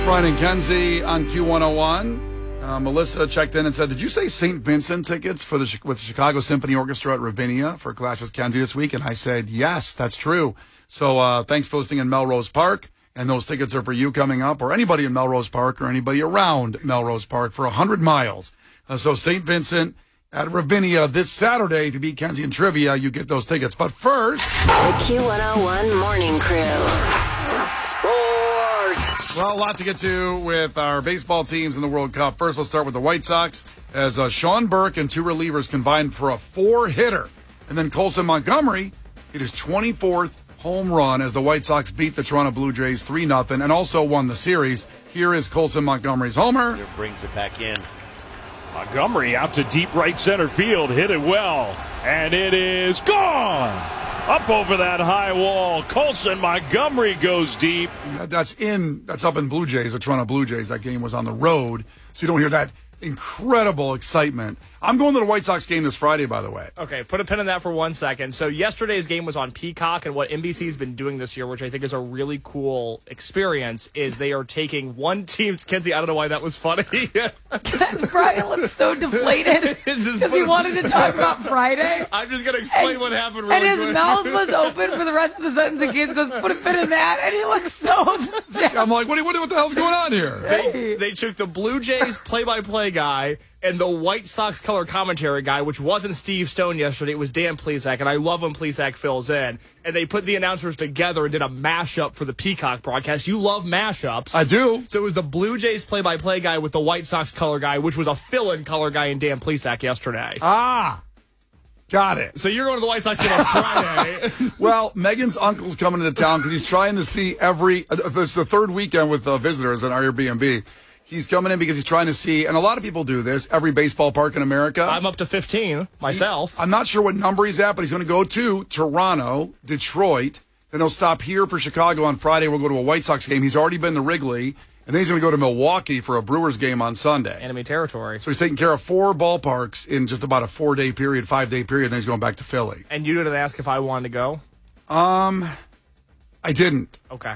Brian and Kenzie on Q101. Melissa checked in and said, did you say St. Vincent tickets with the Chicago Symphony Orchestra at Ravinia for Clash with Kenzie this week? And I said, yes, that's true. So thanks for listening in Melrose Park. And those tickets are for you coming up, or anybody in Melrose Park or anybody around Melrose Park for 100 miles. So St. Vincent at Ravinia this Saturday. If you beat Kenzie in trivia, you get those tickets. But first, the Q101 Morning Crew. Sports. Well, a lot to get to with our baseball teams in the World Cup. First, let's start with the White Sox, as Sean Burke and two relievers combined for a 4-hitter. And then Colson Montgomery hit his 24th home run as the White Sox beat the Toronto Blue Jays 3-0 and also won the series. Here is Colson Montgomery's homer. It brings it back in. Montgomery out to deep right center field, hit it well, and it is gone. Up over that high wall, Colson Montgomery goes deep. That's up in Blue Jays, the Toronto Blue Jays. That game was on the road, so you don't hear that incredible excitement. I'm going to the White Sox game this Friday, by the way. Okay, put a pin in that for 1 second. So yesterday's game was on Peacock, and what NBC's been doing this year, which I think is a really cool experience, is they are taking one team's... Kenzie, I don't know why that was funny. Because Brian looks so deflated because he wanted to talk about Friday. I'm just going to explain what happened really quick. And his mouth was open for the rest of the sentence in case he goes, put a pin in that, and he looks so upset. I'm like, what the hell's going on here? They took the Blue Jays play-by-play guy and the White Sox color commentary guy, which wasn't Steve Stone yesterday, it was Dan Plesac, and I love when Plesac fills in. And they put the announcers together and did a mashup for the Peacock broadcast. You love mashups. I do. So it was the Blue Jays play-by-play guy with the White Sox color guy, which was a fill-in color guy in Dan Plesac yesterday. Ah, got it. So you're going to the White Sox game on Friday. Well, Megan's uncle's coming into town because he's trying to see this is the third weekend with visitors at Airbnb. He's coming in because he's trying to see, and a lot of people do this, every baseball park in America. I'm up to 15 myself. I'm not sure what number he's at, but he's going to go to Toronto, Detroit, then he'll stop here for Chicago on Friday. We'll go to a White Sox game. He's already been to Wrigley, and then he's going to go to Milwaukee for a Brewers game on Sunday. Enemy territory. So he's taking care of 4 ballparks in just about a 5-day period, then he's going back to Philly. And you didn't ask if I wanted to go? I didn't. Okay.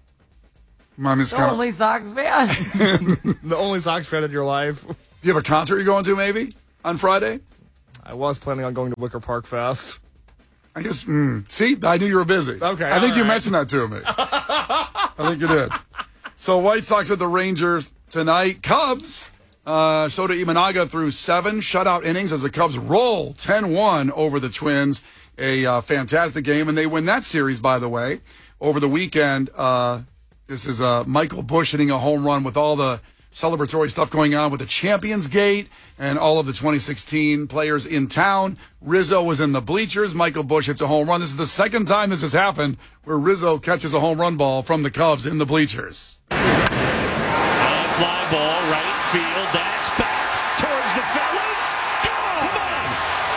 The only Sox fan. The only Sox fan in your life. Do you have a concert you're going to maybe on Friday? I was planning on going to Wicker Park Fest. I guess, see, I knew you were busy. Okay. I think you mentioned that to me. I think you did. So White Sox at the Rangers tonight. Cubs, Shota Imanaga threw 7 shutout innings as the Cubs roll 10-1 over the Twins. A fantastic game, and they win that series, by the way. Over the weekend, this is Michael Busch hitting a home run with all the celebratory stuff going on with the Champions Gate and all of the 2016 players in town. Rizzo was in the bleachers. Michael Busch hits a home run. This is the second time this has happened where Rizzo catches a home run ball from the Cubs in the bleachers. High fly ball, right field. That's back towards the fellas. Come on!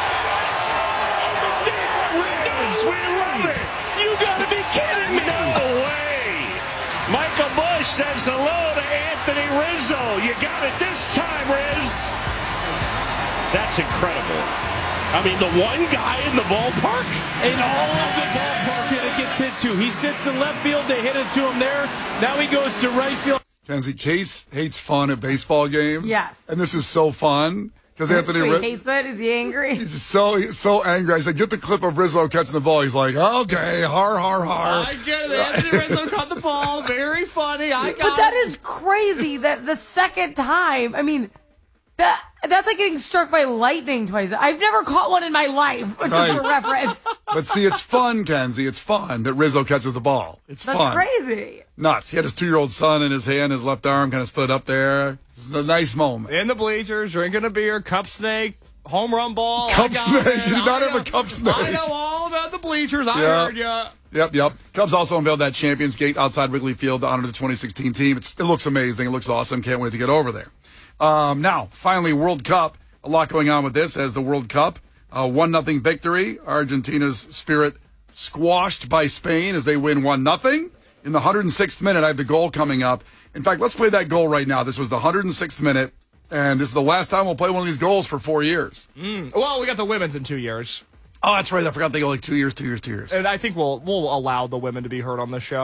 There it is. We love it. You got to be kidding me. No way. Michael Busch says hello to Anthony Rizzo. You got it this time, Riz. That's incredible. I mean, the one guy in the ballpark? In all of the ballpark that it gets hit to. He sits in left field. They hit it to him there. Now he goes to right field. Kenzie, Case hates fun at baseball games. Yes. And this is so fun. Because Anthony He hates it. Is he angry? He's so angry. I said, get the clip of Rizzo catching the ball. He's like, okay, har. I get it. Anthony Rizzo caught the ball. Very funny. But that is crazy that the second time, I mean, that's like getting struck by lightning twice. I've never caught one in my life, just for reference. But see, it's fun, Kenzie. It's fun that Rizzo catches the ball. It's That's fun. crazy. Nuts. He had his 2-year-old son in his hand, his left arm kind of stood up there. This is a nice moment. In the bleachers, drinking a beer, cup snake, home run ball. Cup snake. You did not have a cup snake. I know all about the bleachers. I heard ya. Yep. Cubs also unveiled that Champions Gate outside Wrigley Field to honor the 2016 team. It looks amazing. It looks awesome. Can't wait to get over there. Now, finally, World Cup. A lot going on with this as the World Cup. 1-0 victory. Argentina's spirit squashed by Spain as they win 1-0. In the 106th minute, I have the goal coming up. In fact, let's play that goal right now. This was the 106th minute, and this is the last time we'll play one of these goals for 4 years. Well, we got the women's in 2 years. Oh, that's right. I forgot they go like 2 years. And I think we'll allow the women to be heard on this show.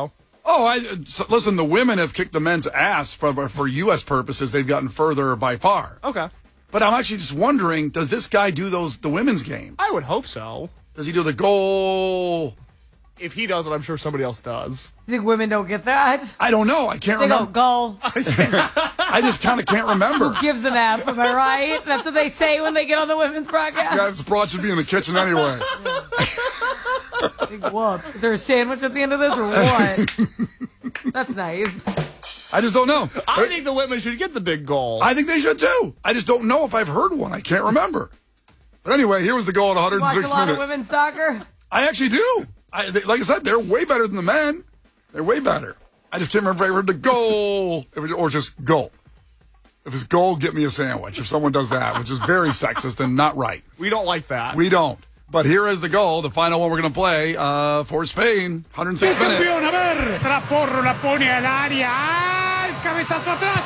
Listen, the women have kicked the men's ass for U.S. purposes. They've gotten further by far. Okay. But I'm actually just wondering, does this guy do the women's games? I would hope so. Does he do the goal? If he does it, I'm sure somebody else does. You think women don't get that? I don't know. I can't They go, remember. goal. I just kind of can't remember. Gives an F, am I right? That's what they say when they get on the women's broadcast. Guy's broad should be in the kitchen anyway. Big whoop. Is there a sandwich at the end of this or what? That's nice. I just don't know. I think the women should get the big goal. I think they should too. I just don't know if I've heard one. I can't remember. But anyway, here was the goal at 106 Watch a lot minutes. of women's soccer? I actually do. Like I said, they're way better than the men. They're way better. I just can't remember if I heard the goal or just goal. If it's goal, get me a sandwich. If someone does that, which is very sexist and not right. We don't like that. We don't. But here is the goal, the final one we're going to play for Spain. 106 minutes. Campione, a ver, Traporro la pone al área, al cabezazo atrás.